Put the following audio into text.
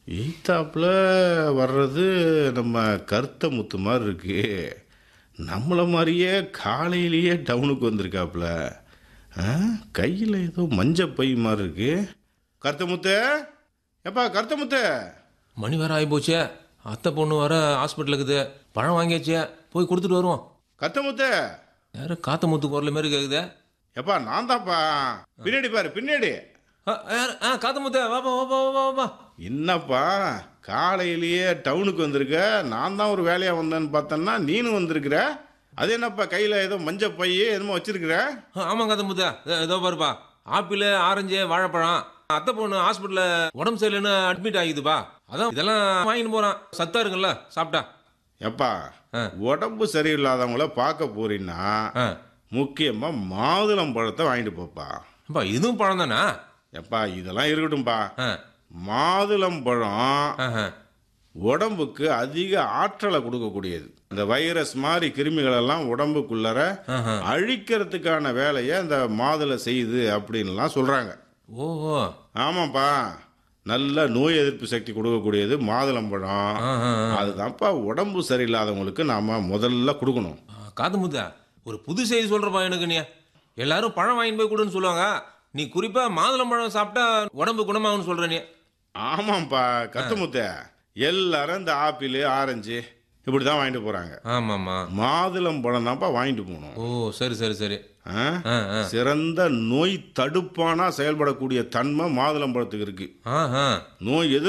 எய்த்தாப்புல வர்றது நம்ம கருத்த முத்து மாதிரி இருக்கு. நம்மள மாதிரியே காலையிலேயே டவுனுக்கு வந்திருக்காப்புல. ஆ, கையில் ஏதோ மஞ்ச பை மாதிரி இருக்கு. கருத்த முத்து, எப்பா கருத்த முத்து. மணி வேற ஆகி போச்சே. அத்தை பொண்ணு வர ஹாஸ்பிட்டல் இருக்குது. பழம் வாங்கியாச்சே, போய் கொடுத்துட்டு வருவோம். கருத்த முத்து, யாரு காத்த முத்து குரல் மாதிரி கேக்குதே. எப்பா நான் தான்ப்பா. பின்னாடி பாரு பின்னாடி. காத்த முத்து, வாப்பா வாப்பா வாப்பா வாப்பா. என்னப்பா காலையிலேயே டவுனுக்கு வந்திருக்க? நான் தான் ஒரு வேலையாக வந்தேன்னு பார்த்தேன்னா நீனும் வந்திருக்கிற. அது என்னப்பா கையில் ஏதோ மஞ்ச பை என்னமோ வச்சிருக்கிற? ஆமாம் காத்த முத்து, ஏதோ பாருப்பா. ஆப்பிள், ஆரஞ்சு, வாழைப்பழம். அத்தை பொண்ணு ஹாஸ்பிட்டல்ல உடம்பு சரியில்லைன்னு அட்மிட் ஆகிதுப்பா. அதான் இதெல்லாம் வாங்கிட்டு போறான். சத்தா இருக்குல்ல சாப்பிட்டா. எப்பா உடம்பு சரியில்லாதவங்கள பார்க்க போறீன்னா முக்கியமாக மாதுளம் பழத்தை வாங்கிட்டு போப்பா. அப்பா இதுவும் பழம் தானே? எப்பா இதெல்லாம் இருக்கட்டும்பா. மாதுளம் பழம் உடம்புக்கு அதிக ஆற்றலை கொடுக்கக்கூடியது. இந்த வைரஸ் மாதிரி கிருமிகளெல்லாம் உடம்புக்குள்ளர அழிக்கிறதுக்கான வேலையை இந்த மாதுளை செய்யுது அப்படின்லாம் சொல்றாங்க. ஓஹோ, ஆமாப்பா, நல்ல நோய் எதிர்ப்பு சக்தி கொடுக்கக்கூடியது மாதுளம்பழம். அதுதான்ப்பா உடம்பு சரியில்லாதவங்களுக்கு நாம முதல்ல கொடுக்கணும். காத்து முத்து, ஒரு புது செய்தி சொல்றப்பா எனக்கு. நீ எல்லாரும் பழம் வாங்கிட்டு போய் கொடுன்னு சொல்லுவாங்க. நீ குறிப்பா மாதுளம்பழம் சாப்பிட்டா உடம்பு குணமாகும்னு சொல்ற நீ. ஆமாப்பா கருத்தமுத்த, எல்லாரும் இந்த ஆப்பிள், ஆரஞ்சு இப்படி தான் வாங்கிட்டு போறாங்க. ஆமாம்மா, மாதுளம் பழம் தான்ப்பா வாங்கிட்டு போகணும். ஓ சரி சரி சரி. சிறந்த நோய் தடுப்பானா செயல்படக்கூடிய தன்மை மாதுளம்பழத்துக்கு இருக்கு. நோய் எதிர்ப்பு